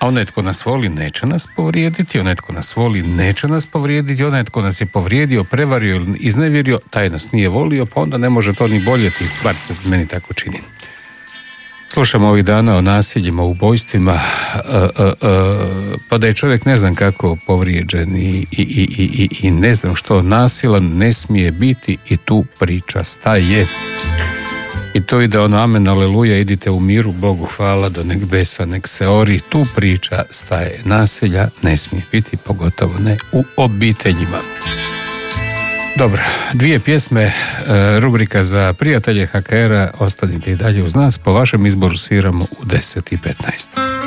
A onaj tko nas voli neće nas povrijediti, onaj tko nas voli neće nas povrijediti, onaj tko nas je povrijedio, prevario ili iznevjerio, taj nas nije volio, pa onda ne može to ni boljeti, bar se meni tako čini. Slušamo ovih dana o nasiljima, ubojstvima, pa da je čovjek ne znam kako povrijeđen i ne znam što, nasilan ne smije biti i tu priča staje. I to ide ono amen, aleluja, idite u miru, Bogu hvala, do nek besa, nek se ori, tu priča staje. Nasilja ne smije biti, pogotovo ne u obiteljima. Dobro, 2 pjesme, rubrika za prijatelje HKR-a, ostanite i dalje uz nas, po vašem izboru sviramo u 10:15.